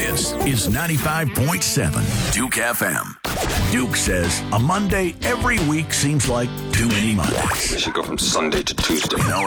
This is 95.7 Duke FM. Duke says a Monday every week seems like too many Mondays. We should go from Sunday to Tuesday. No,